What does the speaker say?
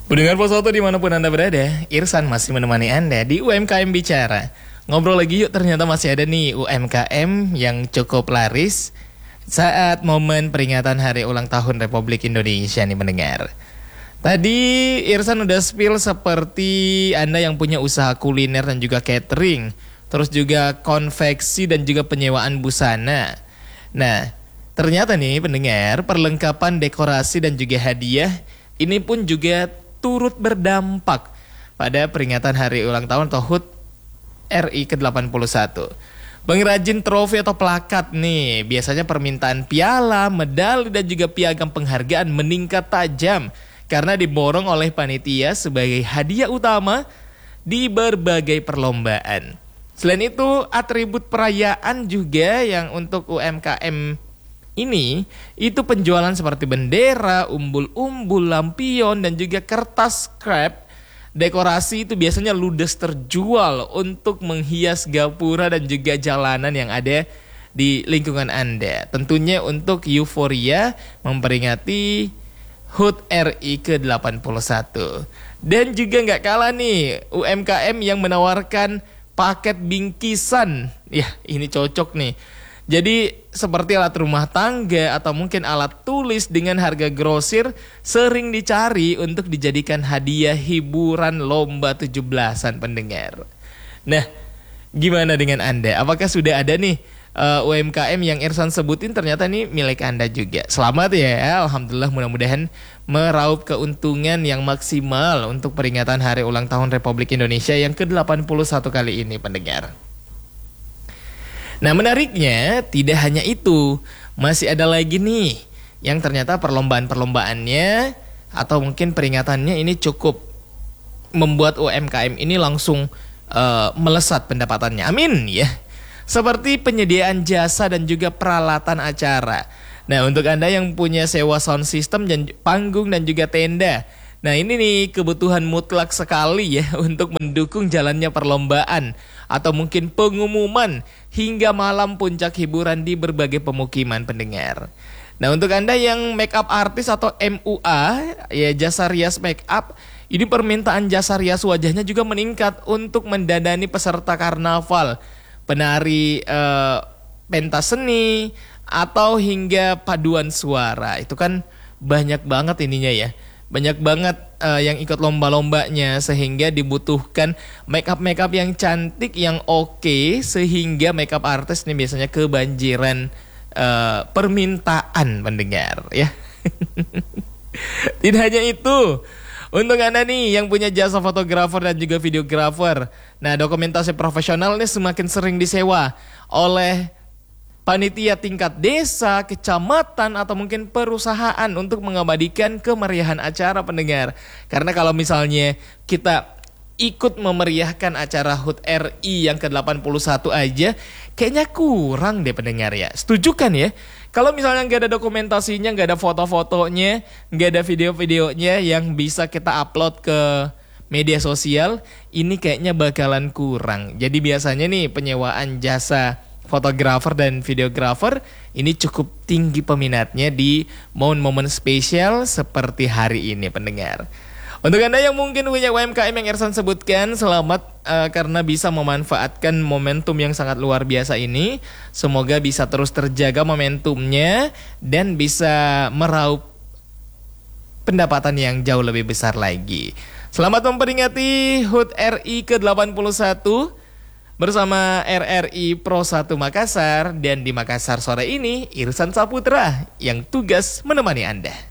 Pendengar Pos Auto dimanapun Anda berada, Irsan masih menemani Anda di UMKM Bicara. Ngobrol lagi yuk, ternyata masih ada nih UMKM yang cukup laris saat momen peringatan Hari Ulang Tahun Republik Indonesia nih pendengar. Tadi Irsan udah spill seperti Anda yang punya usaha kuliner dan juga catering, terus juga konveksi dan juga penyewaan busana. Nah, ternyata nih pendengar, perlengkapan dekorasi dan juga hadiah ini pun juga turut berdampak pada peringatan Hari Ulang Tahun atau HUT RI ke-81. Pengrajin trofi atau plakat nih, biasanya permintaan piala, medali dan juga piagam penghargaan meningkat tajam karena diborong oleh panitia sebagai hadiah utama di berbagai perlombaan. Selain itu, atribut perayaan juga yang untuk UMKM ini, itu penjualan seperti bendera, umbul-umbul, lampion, dan juga kertas scrap dekorasi itu biasanya ludes terjual untuk menghias gapura dan juga jalanan yang ada di lingkungan Anda. Tentunya untuk euforia memperingati HUT RI ke-81. Dan juga nggak kalah nih UMKM yang menawarkan paket bingkisan. Ya, ini cocok nih. Jadi seperti alat rumah tangga atau mungkin alat tulis dengan harga grosir sering dicari untuk dijadikan hadiah hiburan lomba 17-an pendengar. Nah, gimana dengan Anda? Apakah sudah ada nih UMKM yang Irsan sebutin ternyata nih milik Anda juga? Selamat ya, Alhamdulillah, mudah-mudahan meraup keuntungan yang maksimal untuk peringatan Hari Ulang Tahun Republik Indonesia yang ke-81 kali ini pendengar. Nah, menariknya tidak hanya itu, masih ada lagi nih yang ternyata perlombaan-perlombaannya atau mungkin peringatannya ini cukup membuat UMKM ini langsung melesat pendapatannya. Amin ya. Seperti penyediaan jasa dan juga peralatan acara. Nah, untuk Anda yang punya sewa sound system dan panggung dan juga tenda, nah ini nih kebutuhan mutlak sekali ya untuk mendukung jalannya perlombaan atau mungkin pengumuman hingga malam puncak hiburan di berbagai pemukiman pendengar. Nah, untuk Anda yang make up artis atau MUA ya, jasa rias make up, ini permintaan jasa rias wajahnya juga meningkat untuk mendandani peserta karnaval, penari pentas seni atau hingga paduan suara. Itu kan banyak banget ininya ya. Banyak banget yang ikut lomba-lombanya sehingga dibutuhkan make up yang cantik, yang oke, sehingga make up artis ini biasanya kebanjiran permintaan pendengar ya. Tidak hanya itu, untuk Anda nih yang punya jasa fotografer dan juga videografer, nah dokumentasi profesional ini semakin sering disewa oleh panitia tingkat desa, kecamatan, atau mungkin perusahaan untuk mengabadikan kemeriahan acara pendengar. Karena kalau misalnya kita ikut memeriahkan acara HUT RI yang ke-81 aja, kayaknya kurang deh pendengar ya. Setuju kan ya? Kalau misalnya nggak ada dokumentasinya, nggak ada foto-fotonya, nggak ada video-videonya yang bisa kita upload ke media sosial, ini kayaknya bakalan kurang. Jadi biasanya nih penyewaan jasa fotografer dan videografer ini cukup tinggi peminatnya di momen-momen spesial seperti hari ini pendengar. Untuk Anda yang mungkin punya UMKM yang Irsan sebutkan, selamat karena bisa memanfaatkan momentum yang sangat luar biasa ini. Semoga bisa terus terjaga momentumnya dan bisa meraup pendapatan yang jauh lebih besar lagi. Selamat memperingati HUT RI ke-81 bersama RRI Pro 1 Makassar. Dan di Makassar sore ini Irsan Saputra yang tugas menemani Anda.